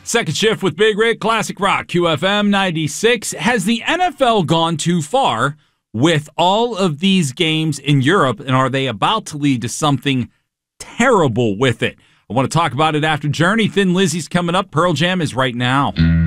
Second shift with Big Rick, Classic Rock, QFM 96. Has the NFL gone too far with all of these games in Europe, and are they about to lead to something terrible with it? I want to talk about it after Journey. Thin Lizzy's coming up. Pearl Jam is right now.